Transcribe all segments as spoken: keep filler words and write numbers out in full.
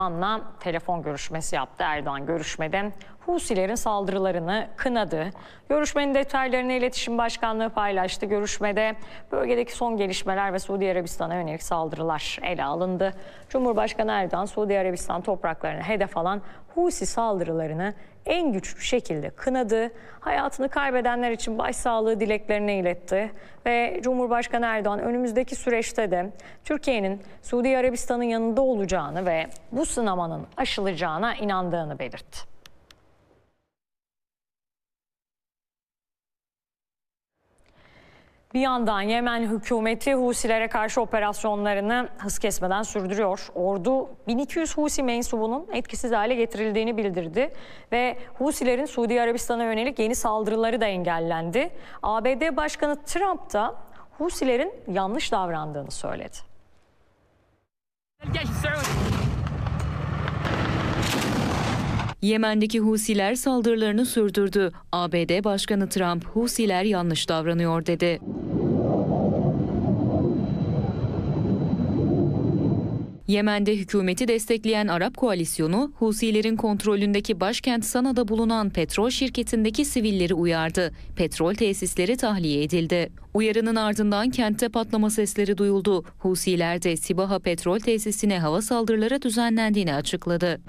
Erdoğan'la telefon görüşmesi yaptı. Erdoğan görüşmede Husilerin saldırılarını kınadı. Görüşmenin detaylarını İletişim Başkanlığı paylaştı. Görüşmede bölgedeki son gelişmeler ve Suudi Arabistan'a yönelik saldırılar ele alındı. Cumhurbaşkanı Erdoğan, Suudi Arabistan topraklarını hedef alan Husi saldırılarını en güçlü şekilde kınadı. Hayatını kaybedenler için başsağlığı dileklerini iletti. Ve Cumhurbaşkanı Erdoğan önümüzdeki süreçte de Türkiye'nin Suudi Arabistan'ın yanında olacağını ve bu sınamanın aşılacağına inandığını belirtti. Bir yandan Yemen hükümeti Husilere karşı operasyonlarını hız kesmeden sürdürüyor. Ordu bin iki yüz Husi mensubunun etkisiz hale getirildiğini bildirdi ve Husilerin Suudi Arabistan'a yönelik yeni saldırıları da engellendi. A B D Başkanı Trump da Husilerin yanlış davrandığını söyledi. Yemen'deki Husiler saldırılarını sürdürdü. A B D Başkanı Trump, Husiler yanlış davranıyor dedi. Yemen'de hükümeti destekleyen Arap koalisyonu, Husilerin kontrolündeki başkent Sana'da bulunan petrol şirketindeki sivilleri uyardı. Petrol tesisleri tahliye edildi. Uyarının ardından kentte patlama sesleri duyuldu. Husiler de Sibaha petrol tesisine hava saldırıları düzenlendiğini açıkladı.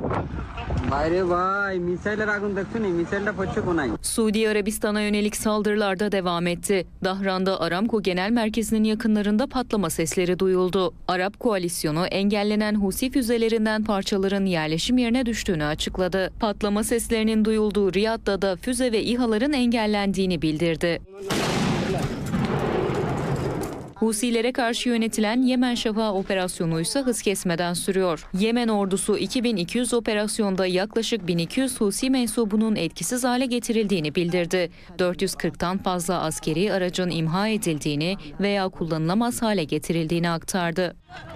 Suudi Arabistan'a yönelik saldırılar da devam etti. Dahran'da Aramco Genel Merkezi'nin yakınlarında patlama sesleri duyuldu. Arap koalisyonu engellenen Husi füzelerinden parçaların yerleşim yerine düştüğünü açıkladı. Patlama seslerinin duyulduğu Riyad'da da füze ve İHA'ların engellendiğini bildirdi. Husilere karşı yönetilen Yemen Şafağı operasyonu ise hız kesmeden sürüyor. Yemen ordusu iki bin iki yüz operasyonda yaklaşık bin iki yüz Husi mensubunun etkisiz hale getirildiğini bildirdi. dört yüz kırktan fazla askeri aracın imha edildiğini veya kullanılamaz hale getirildiğini aktardı.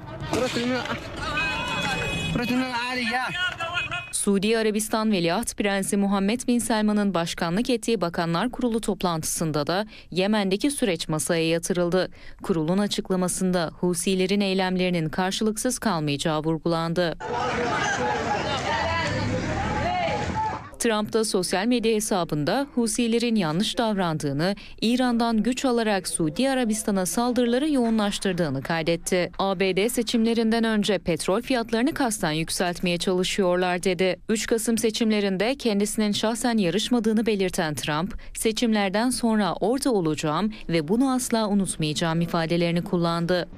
Suudi Arabistan Veliaht Prensi Muhammed Bin Selman'ın başkanlık ettiği Bakanlar Kurulu toplantısında da Yemen'deki süreç masaya yatırıldı. Kurulun açıklamasında Husilerin eylemlerinin karşılıksız kalmayacağı vurgulandı. Trump da sosyal medya hesabında Husilerin yanlış davrandığını, İran'dan güç alarak Suudi Arabistan'a saldırıları yoğunlaştırdığını kaydetti. A B D seçimlerinden önce petrol fiyatlarını kasten yükseltmeye çalışıyorlar dedi. üç Kasım seçimlerinde kendisinin şahsen yarışmadığını belirten Trump, seçimlerden sonra orada olacağım ve bunu asla unutmayacağım ifadelerini kullandı.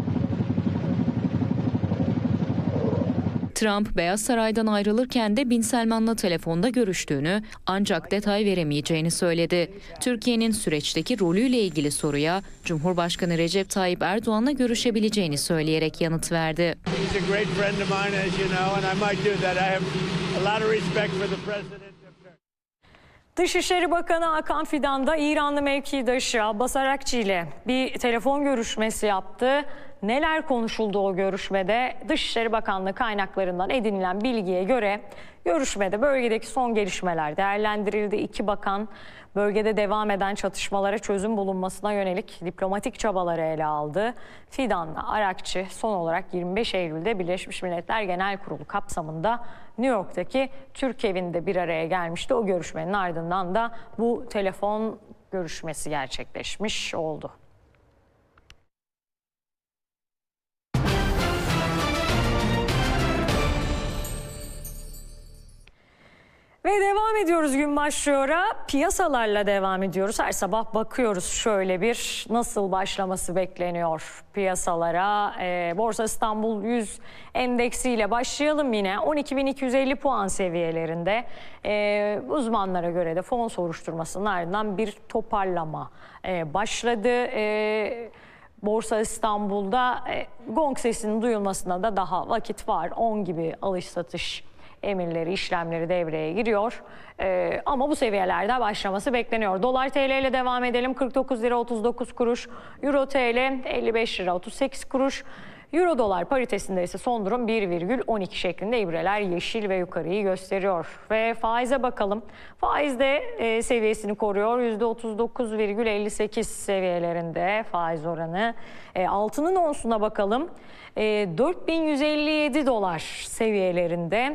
Trump, Beyaz Saray'dan ayrılırken de Bin Selman'la telefonda görüştüğünü ancak detay veremeyeceğini söyledi. Türkiye'nin süreçteki rolüyle ilgili soruya Cumhurbaşkanı Recep Tayyip Erdoğan'la görüşebileceğini söyleyerek yanıt verdi. Dışişleri Bakanı Hakan Fidan da İranlı mevkidaşı Abbas Arakçı ile bir telefon görüşmesi yaptı. Neler konuşuldu o görüşmede? Dışişleri Bakanlığı kaynaklarından edinilen bilgiye göre görüşmede bölgedeki son gelişmeler değerlendirildi. İki bakan bölgede devam eden çatışmalara çözüm bulunmasına yönelik diplomatik çabaları ele aldı. Fidan'la Arakçı son olarak yirmi beş Eylül'de Birleşmiş Milletler Genel Kurulu kapsamında New York'taki Türk evinde bir araya gelmişti. O görüşmenin ardından da bu telefon görüşmesi gerçekleşmiş oldu. Ve devam ediyoruz, gün başlıyor'a. Piyasalarla devam ediyoruz. Her sabah bakıyoruz şöyle bir nasıl başlaması bekleniyor piyasalara. Ee, Borsa İstanbul yüz endeksiyle başlayalım yine. on iki bin iki yüz elli puan seviyelerinde. Ee, uzmanlara göre de fon soruşturmasının ardından bir toparlama ee, başladı. Ee, Borsa İstanbul'da e, gong sesinin duyulmasına da daha vakit var. on gibi alış satış emirleri, işlemleri devreye giriyor. Ee, ama bu seviyelerde başlaması bekleniyor. Dolar T L ile devam edelim. kırk dokuz lira otuz dokuz kuruş. Euro T L elli beş lira otuz sekiz kuruş. Euro dolar paritesinde ise son durum bir virgül on iki şeklinde ibreler yeşil ve yukarıyı gösteriyor. Ve faize bakalım. Faiz de e, seviyesini koruyor. yüzde otuz dokuz virgül elli sekiz seviyelerinde faiz oranı. E, altının onsuna bakalım. E, dört bin yüz elli yedi dolar seviyelerinde.